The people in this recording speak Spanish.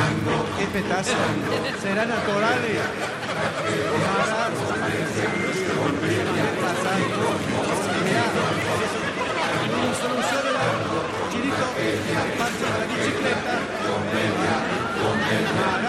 Qué petazo. Serán naturales para pasar. Mirá, soluciona Chirito, el parche de la bicicleta.